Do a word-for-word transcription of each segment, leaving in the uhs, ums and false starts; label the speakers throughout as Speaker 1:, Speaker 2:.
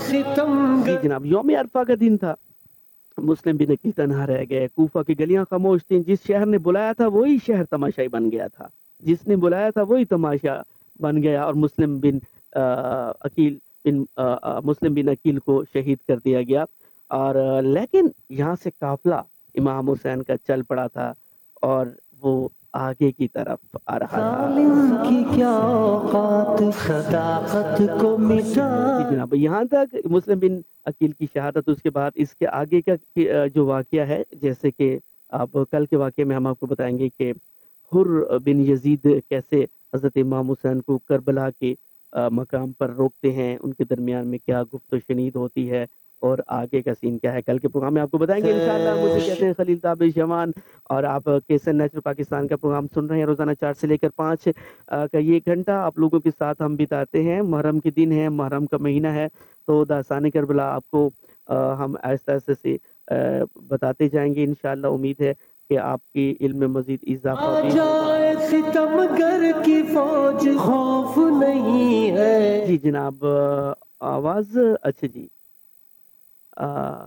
Speaker 1: जी जनाब, यौम अरफा का दिन था। मुस्लिम बिन अकील तन्हा रह गए, कूफा की गलियां खामोश थीं। जिस शहर ने बुलाया था वही शहर तमाशाई बन गया था, जिसने बुलाया था वही तमाशा बन गया, और मुस्लिम बिन आ, अकील बिन आ, आ, मुस्लिम बिन अकील को शहीद कर दिया गया। और आ, लेकिन यहाँ से काफिला इमाम हुसैन का चल पड़ा था और वो आगे की तरफ आ रहा था। की क्या औकात सदाकत को मिटा। जी जनाब, यहाँ तक मुस्लिम बिन अकील की शहादत। उसके बाद इसके आगे का जो वाकया है, जैसे कि अब कल के वाकये में हम आपको बताएंगे कि हुर बिन यजीद कैसे हजरत इमाम हुसैन को करबला के आ, मकाम पर रोकते हैं, उनके दरमियान में क्या गुफ्त शनीद होती है और आगे का सीन क्या है, कल के प्रोग्राम में आपको बताएंगे इंशाअल्लाह। मुझे कहते हैं खलील ताबिश जमान, और आप केसर नेचुरल पाकिस्तान का प्रोग्राम सुन रहे हैं। रोजाना चार से लेकर पाँच का ये घंटा आप लोगों के साथ हम बिताते हैं। मुहर्रम के दिन है, मुहर्रम का महीना है, तो दास्तान करबला आपको आ, हम आहिस्ता आहिस्ता से आ, बताते जाएंगे इंशाअल्लाह। उम्मीद है कि आपकी इल्म में मजीद इजाफा भी होगा। सितमगर की फौज खौफ नहीं है। जी जनाब, आवाज अच्छा जी, आ,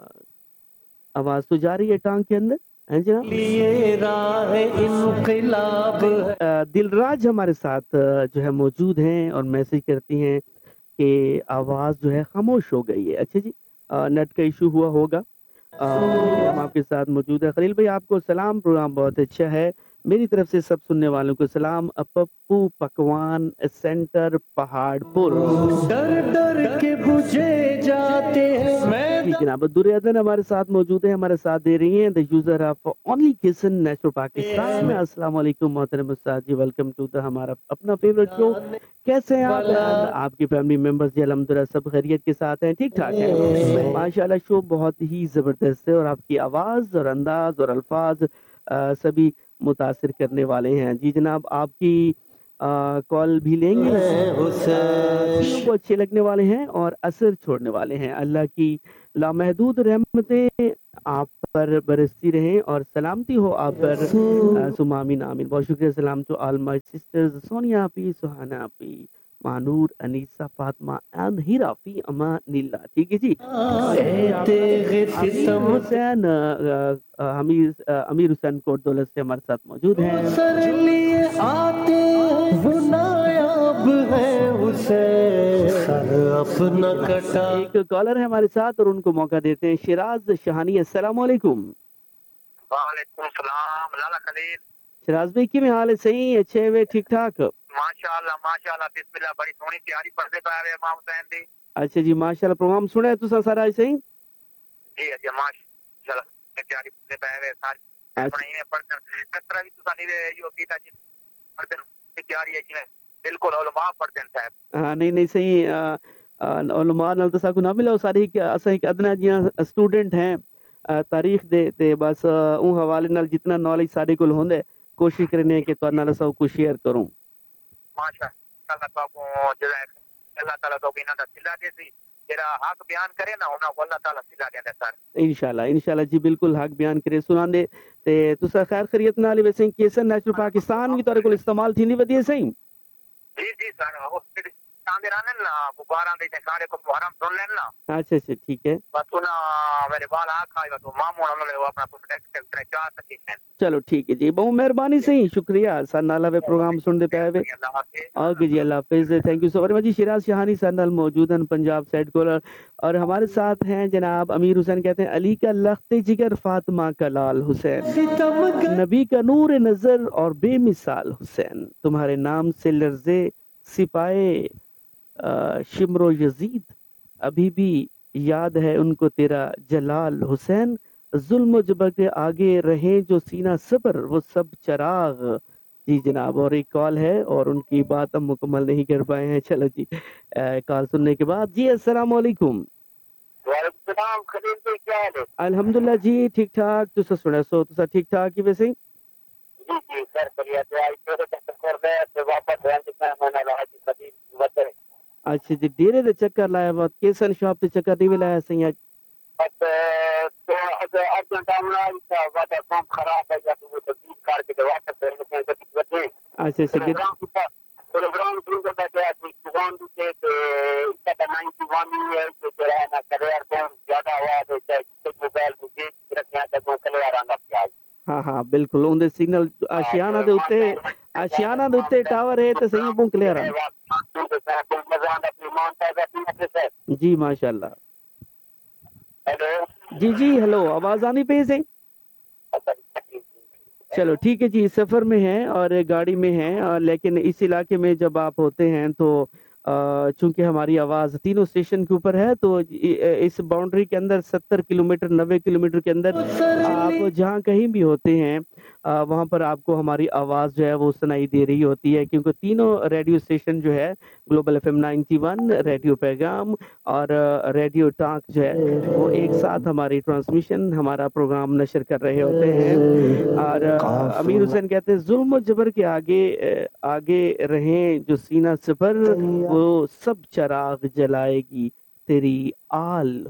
Speaker 1: आवाज तो जा रही है टांग के अंदर है जनाब। ये राह इनकलाब। दिलराज हमारे साथ जो है मौजूद हैं और मैसेज करती हैं कि आवाज जो है खामोश हो गई है। अच्छा जी, आ, नेट का इशू हुआ होगा। आ, हम आपके साथ मौजूद है। खलील भाई आपको सलाम, प्रोग्राम बहुत अच्छा है, मेरी तरफ से सब सुनने वालों को सलाम। पप्पू पकवान सेंटर पहाड़पुर। डर डर के बुझे जाते हैं। जी जनाब, दुर्योधन हमारे साथ मौजूद है, हमारे साथ दे रही हैं the user of only Kisan natural Pakistan में। अस्सलाम वालेकुम मोहतरम उस्ताद जी, वेलकम टू द हमारा अपना फेवरेट शो। कैसे हैं आप, आपकी फैमिली मेंबर्स? जी अल्हम्दुलिल्लाह सब खैरियत के साथ हैं, ठीक ठाक है माशाल्लाह। शो बहुत ही जबरदस्त है और आपकी आवाज और अंदाज और अल्फाज आ, सभी मुतासिर करने वाले हैं। जी जनाब, आपकी कॉल भी लेंगे, तीनों को अच्छे लगने वाले हैं और असर छोड़ने वाले हैं। अल्लाह की लामहदूद रहमतें आप पर बरसती रहें और सलामती हो आप पर। सुमामीन आमीन। बहुत शुक्रिया। सलाम to all my sister's Sonia आपी, सुहाना आपी, मानूर, अनीसा, फातिमा एंड हीरा फी अमानिल्लाह। ठीक है जी। हुसैन अमीर अमीर हुसैन कोट दौलत से हमारे साथ मौजूद हैं। एक कॉलर है हमारे साथ और उनको मौका देते हैं। शिराज शहानी, अस्सलाम वालेकुम।
Speaker 2: वालेकुम सलाम लाला खलील।
Speaker 1: शिराज भाई की हाल है? सही, अच्छे वे, ठीक ठाक?
Speaker 2: माशाअल्लाह माशाअल्लाह, बिस्मिल्लाह, बड़ी सोहनी तैयारी पढ़दे पा रहे इमाम हुसैन दी।
Speaker 1: अच्छा जी, माशाअल्लाह। प्रोग्राम सुने तुसा सारा सही?
Speaker 2: जी जी माशाअल्लाह, तैयारी पढ़दे पा रहे सारी पढ़ाई में पढ़दे कतरा भी तुसा नहीं यो कीता जी पढ़दे तैयारी है जी, बिल्कुल उलमा पढ़दे साहब।
Speaker 1: हां नहीं नहीं सही, उलमा नाल तसा को ना मिलो सारी कि असा एक अदना जिया स्टूडेंट हैं तारीख दे ते बस उ हवाले नाल जितना नॉलेज साडे कोल होंदे कोशिश करने कि तुहाडे नाल सब कुछ शेयर करूं।
Speaker 2: माशाअल्लाह, तो को जज़ाक अल्लाह ताला तो बिना दा सिला दे सी जेरा हक बयान करे ना उना को अल्लाह ताला सिला देंदा सर।
Speaker 1: इंशाल्लाह इंशाल्लाह जी, बिल्कुल हक बयान करे सुनांदे ते तुसा खैर खैरियत नाल वैसे केसर नेचुरल पाकिस्तान भी तोरे कोल इस्तेमाल थींदी वधी सही?
Speaker 2: जी जी सर, वो चांदे रहने ना बुखारां दे सारे को मुहर्रम सुन लेन ना।
Speaker 1: अच्छा अच्छा ठीक है।
Speaker 2: बस ना मेरे बाल आखा है तो मामू उन्होंने वो अपना प्रोटेक्ट करते चार तक है।
Speaker 1: चलो ठीक है जी, बहुत मेहरबानी सही, शुक्रिया सर नाला वे प्रोग्राम सुनते पे वे। Okay ji, Allah Hafiz, thank you so very much ji. Siraj Sawhney sir नाल मौजूद हैं पंजाब साइड कॉलर, और हमारे साथ हैं जनाब अमीर हुसैन। कहते हैं अली का लख्त जिगर, फातिमा का लाल हुसैन, नबी का नूर नजर और बेमिसाल हुसैन, तुम्हारे नाम से लर्जे सिपाए शिमरो यजीद, अभी भी याद है उनको तेरा जलाल हुसैन, जुल्म जबर के आगे रहे जो सीना सबर वो सब चराग। जी जनाब, और एक कॉल है और उनकी बात हम मुकम्मल नहीं कर पाए हैं। चलो जी, कॉल सुनने के बाद। जी अस्सलाम वालेकुम।
Speaker 2: वालेकुम सलाम खलील भाई, क्या हाल है?
Speaker 1: अल्हम्दुलिल्लाह जी, ठीक ठाक। तुसा सुना सो तुसा ठीक ठाक ही वैसे?
Speaker 2: जी जी सर, बढ़िया तो आई तो चक्कर दे ते वापस ध्यान दिखा मैंने लगा जी कभी वते।
Speaker 1: अच्छा जी, डेरे दे चक्कर लाया बात केसन शॉप ते चक्कर नहीं लाया सही आज?
Speaker 2: बस तो आज अर्जेंट आना था, वादा काम खराब है या तो वो तब्दील करके वापस करने के वते।
Speaker 1: अच्छा अच्छा
Speaker 2: پروگرام شروع کرتا گیا زبان سے اس کا نائنٹی ون ہے جو جو ہے نا کلیئر بہت زیادہ ہوا ہے تو موبائل کو دیکھ رکھنا تھا تو کلیئر آنا پیا
Speaker 1: ہاں ہاں بالکل اون دے سگنل آشیانہ دے اوتے آشیانہ دے اوتے ٹاور ہے تے صحیح بون کلیئر آ جی ماشاءاللہ. جی جی ہیلو آواز آنی پہ سے چلو ٹھیک ہے جی. سفر میں ہیں اور گاڑی میں ہیں لیکن اس علاقے میں جب آپ ہوتے ہیں تو چونکہ ہماری آواز تینوں اسٹیشن کے اوپر ہے تو اس باؤنڈری کے اندر ستر کلومیٹر نوے کلومیٹر کے اندر آپ جہاں کہیں بھی ہوتے ہیں وہاں پر آپ کو ہماری آواز جو ہے وہ سنائی دے رہی ہوتی ہے کیونکہ تینوں ریڈیو اسٹیشن جو ہے global F M ninety one radio پیغام اور ریڈیو ٹاک جو ہے وہ ایک ساتھ ہماری ٹرانسمیشن ہمارا پروگرام نشر کر رہے ہوتے ہیں. اور امیر حسین کہتے ہیں ظلم و جبر کے آگے آگے رہیں جو سینہ سپر وہ سب چراغ جلائے گی تیری آل